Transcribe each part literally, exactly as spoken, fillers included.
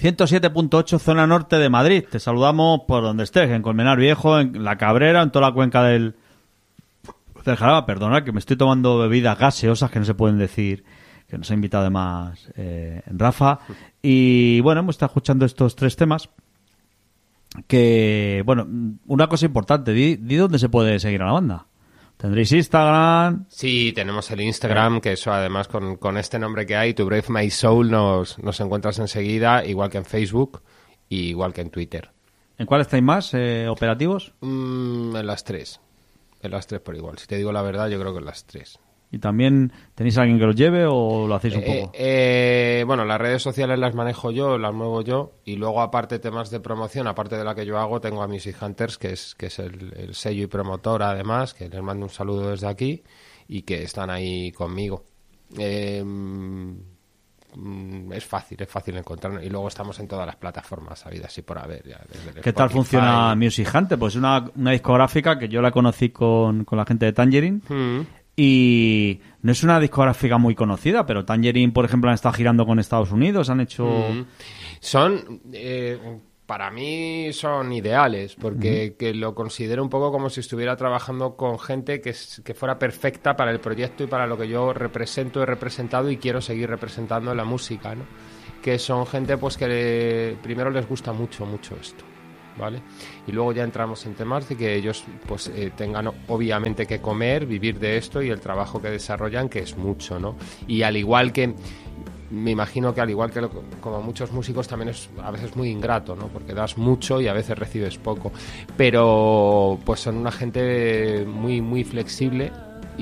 ciento siete punto ocho zona norte de Madrid. Te saludamos por donde estés, en Colmenar Viejo, en La Cabrera, en toda la cuenca del, del Jarama. Perdona que me estoy tomando bebidas gaseosas que no se pueden decir, que nos ha invitado además eh, Rafa. Y bueno, hemos estado escuchando estos tres temas. Que, bueno, una cosa importante, di, di dónde se puede seguir a la banda. ¿Tendréis Instagram? Sí, tenemos el Instagram, que eso además con, con este nombre que hay, To Brave My Soul, nos, nos encuentras enseguida, igual que en Facebook y igual que en Twitter. ¿En cuál estáis más eh, operativos? Mm, en las tres. En las tres por igual. Si te digo la verdad, yo creo que en las tres. ¿Y también tenéis a alguien que los lleve o lo hacéis un eh, poco? Eh, bueno, las redes sociales las manejo yo, las muevo yo, y luego aparte temas de promoción, aparte de la que yo hago, tengo a Music Hunters, que es, que es el, el sello y promotor además, que les mando un saludo desde aquí y que están ahí conmigo. Eh, es fácil, es fácil encontrar, y luego estamos en todas las plataformas habidas y por haber. Ya, desde ¿Qué tal Spotify. funciona Music Hunter? Pues es una, una discográfica que yo la conocí con, con la gente de Tangerine. Mm. Y no es una discográfica muy conocida, pero Tangerine, por ejemplo, han estado girando con Estados Unidos, han hecho... Mm. Son, eh, para mí son ideales, porque mm. que lo considero un poco como si estuviera trabajando con gente que, que fuera perfecta para el proyecto y para lo que yo represento, he representado y quiero seguir representando en la música, ¿no? Que son gente pues que le, primero les gusta mucho, mucho esto. ¿Vale? Y luego ya entramos en temas de que ellos pues eh, tengan obviamente que comer, vivir de esto y el trabajo que desarrollan, que es mucho, ¿no? Y al igual que, me imagino que al igual que lo, como muchos músicos también es a veces muy ingrato, ¿no? Porque das mucho y a veces recibes poco, pero pues son una gente muy, muy flexible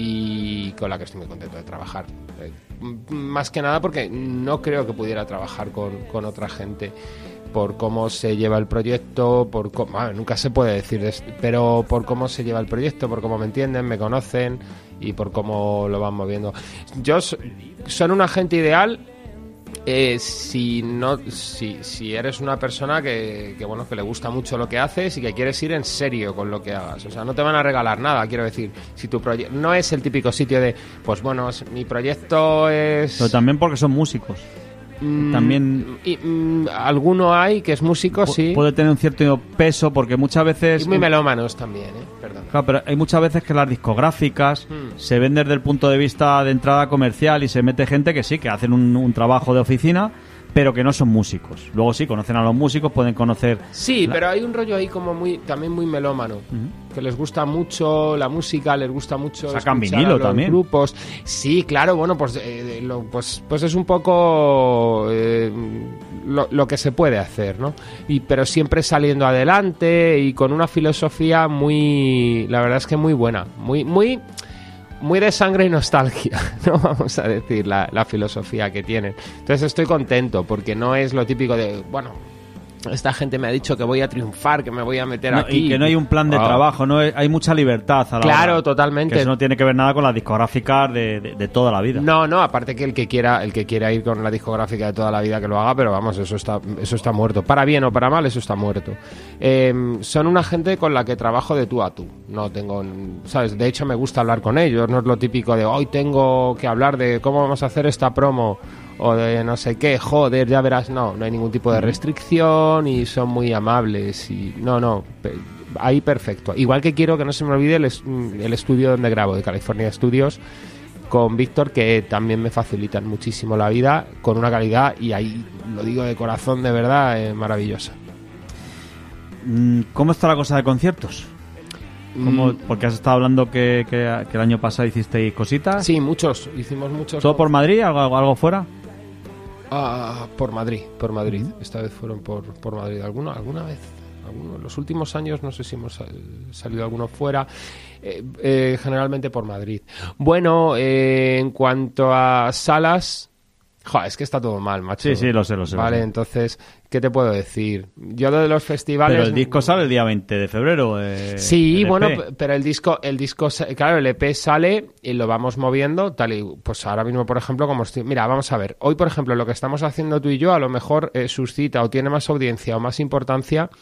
y con la que estoy muy contento de trabajar. Eh, más que nada porque no creo que pudiera trabajar con, con otra gente por cómo se lleva el proyecto, por cómo, bueno, nunca se puede decir, pero por cómo se lleva el proyecto, por cómo me entienden, me conocen y por cómo lo van moviendo. Yo son una gente ideal eh, si no si, si eres una persona que, que bueno que le gusta mucho lo que haces y que quieres ir en serio con lo que hagas. O sea, no te van a regalar nada, quiero decir. Si tu proyecto no es el típico sitio de, pues bueno, mi proyecto es... Pero también porque son músicos. También y, y, alguno hay que es músico, sí. Puede tener un cierto peso porque muchas veces... Y muy melómanos también, ¿eh? Perdón. Claro, pero hay muchas veces que las discográficas hmm. se ven desde el punto de vista de entrada comercial y se mete gente que sí, que hacen un, un trabajo de oficina, pero que no son músicos. Luego sí, conocen a los músicos, pueden conocer... Sí, la... pero hay un rollo ahí como muy también muy melómano, uh-huh. que les gusta mucho la música, les gusta mucho sacan vinilo los también. Grupos. Sí, claro, bueno, pues eh, lo, pues pues es un poco eh, lo, lo que se puede hacer, ¿no? Y pero siempre saliendo adelante y con una filosofía muy, la verdad es que muy buena, muy muy muy de sangre y nostalgia, ¿no? Vamos a decir, la, la filosofía que tienen. Entonces estoy contento, porque no es lo típico de, bueno, esta gente me ha dicho que voy a triunfar, que me voy a meter no, aquí. Y que no hay un plan de oh. trabajo, no hay mucha libertad a la Claro, hora, totalmente. Que eso no tiene que ver nada con las discográficas de, de, de toda la vida. No, no, aparte que el que quiera el que quiera ir con la discográfica de toda la vida que lo haga, pero vamos, eso está eso está muerto. Para bien o para mal, eso está muerto. Eh, son una gente con la que trabajo de tú a tú. No tengo, ¿sabes? De hecho, me gusta hablar con ellos. No es lo típico de hoy tengo que hablar de cómo vamos a hacer esta promo o de no sé qué, joder, ya verás. No, no hay ningún tipo de restricción y son muy amables y no, no, ahí perfecto. Igual que quiero que no se me olvide el, el estudio donde grabo, de California Studios, con Víctor, que también me facilitan muchísimo la vida, con una calidad, y ahí lo digo de corazón, de verdad, eh, maravillosa. ¿Cómo está la cosa de conciertos? ¿Cómo, porque has estado hablando que, que, que el año pasado hicisteis cositas. Sí, muchos, hicimos muchos. ¿Todo por Madrid? ¿Algo, algo fuera? Ah, por Madrid, por Madrid. Uh-huh. Esta vez fueron por, por Madrid. ¿Alguna, alguna vez? Alguno, en los últimos años no sé si hemos salido alguno fuera. Eh, eh, generalmente por Madrid. Bueno, eh, en cuanto a salas... Joder, es que está todo mal, macho. Sí, sí, lo sé, lo sé. Vale, lo sé. Entonces, ¿qué te puedo decir? Yo de los festivales... Pero el disco sale el día veinte de febrero. Eh, sí, bueno, pero el disco, el disco, claro, el E P sale y lo vamos moviendo, tal y, pues ahora mismo, por ejemplo, como estoy... Mira, vamos a ver, hoy, por ejemplo, lo que estamos haciendo tú y yo, a lo mejor eh, suscita o tiene más audiencia o más importancia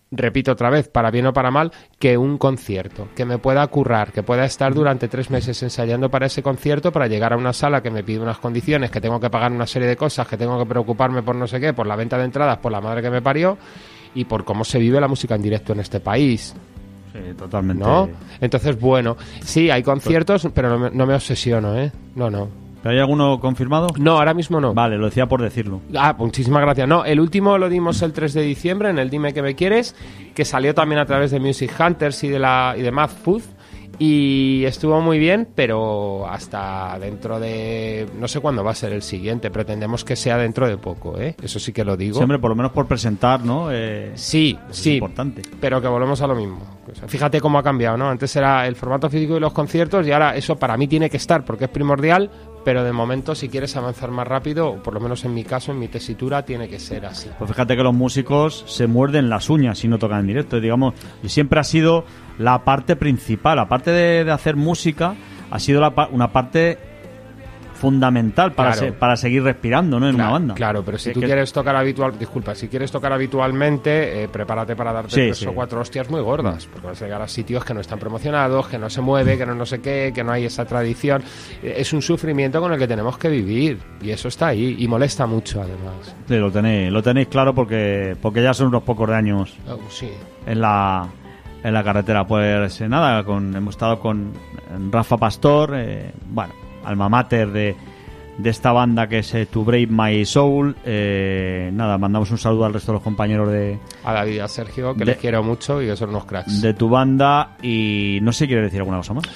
repito otra vez, para bien o para mal, que un concierto, que me pueda currar, que pueda estar durante tres meses ensayando para ese concierto, para llegar a una sala que me pide unas condiciones, que tengo que pagar una serie de cosas, que tengo que preocuparme por no sé qué, por la venta de entradas, por la madre que me parió, y por cómo se vive la música en directo en este país. Sí, totalmente. ¿No? Entonces, bueno, sí, hay conciertos, pero no me, no me obsesiono, ¿eh? No, no. ¿Hay alguno confirmado? No, ahora mismo no. Vale, lo decía por decirlo. Ah, muchísimas gracias. No, el último lo dimos el tres de diciembre en el Dime que me quieres, que salió también a través de Music Hunters y de la y de Mad Food, y estuvo muy bien, pero hasta dentro de... no sé cuándo va a ser el siguiente, pretendemos que sea dentro de poco, ¿eh? Eso sí que lo digo. Sí, hombre, por lo menos por presentar, ¿no? Eh, sí, sí. Es importante. Pero que volvemos a lo mismo. O sea, fíjate cómo ha cambiado, ¿no? Antes era el formato físico y los conciertos, y ahora eso para mí tiene que estar, porque es primordial, pero de momento si quieres avanzar más rápido, o por lo menos en mi caso, en mi tesitura, tiene que ser así. Pues fíjate que los músicos se muerden las uñas si no tocan en directo, digamos, y siempre ha sido la parte principal, aparte de, de hacer música, ha sido la, una parte fundamental para, Claro. se, para seguir respirando, ¿no? En Claro, una banda. claro, pero si Sí, tú que- quieres tocar habitual, disculpa, si quieres tocar habitualmente, eh, prepárate para darte Sí, tres sí. o cuatro hostias muy gordas, porque vas a llegar a sitios que no están promocionados, que no se mueve, que no no sé qué, que no hay esa tradición. Eh, Es un sufrimiento con el que tenemos que vivir, y eso está ahí, y molesta mucho además. Sí, lo tenéis, lo tenéis claro porque porque ya son unos pocos de años Oh, sí. en la en la carretera. Pues eh, nada, con, hemos estado con Rafa Pastor, eh, bueno, alma mater de, de esta banda que es eh, To Brave My Soul. Eh, nada, mandamos un saludo al resto de los compañeros de, A David y a Sergio, que De- les quiero mucho y que son unos cracks. de tu banda, y no sé si quiere decir alguna cosa más.